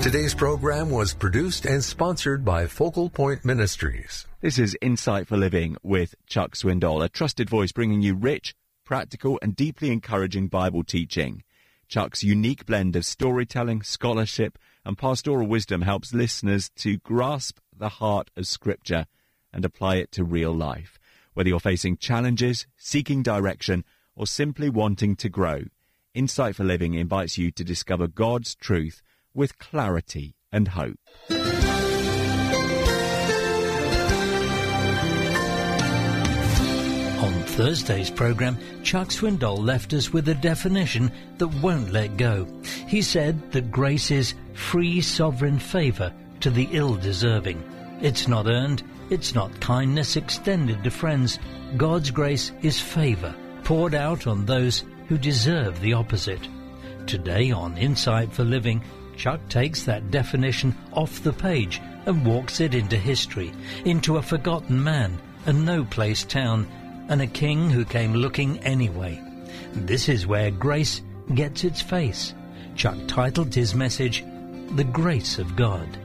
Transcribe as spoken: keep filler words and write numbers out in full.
Today's program was produced and sponsored by Focal Point Ministries. This is Insight for Living with Chuck Swindoll, a trusted voice bringing you rich, practical and deeply encouraging Bible teaching. Chuck's unique blend of storytelling, scholarship and pastoral wisdom helps listeners to grasp the heart of Scripture and apply it to real life. Whether you're facing challenges, seeking direction or simply wanting to grow, Insight for Living invites you to discover God's truth with clarity and hope. On Thursday's programme, Chuck Swindoll left us with a definition that won't let go. He said that grace is free sovereign favour to the ill-deserving. It's not earned, it's not kindness extended to friends. God's grace is favour, poured out on those who deserve the opposite. Today on Insight for Living, Chuck takes that definition off the page and walks it into history, into a forgotten man, a no-place town, and a king who came looking anyway. This is where grace gets its face. Chuck titled his message, The Grace of God.